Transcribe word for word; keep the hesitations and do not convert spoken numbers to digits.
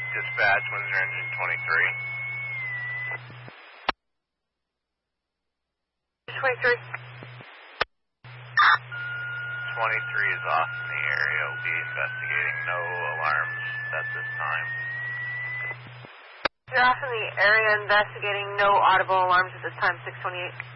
Dispatch, Windsor Engine twenty-three. twenty-three. twenty-three is off in the area. We'll be investigating. No alarms at this time. You're off in the area investigating. No audible alarms at this time, six twenty-eight.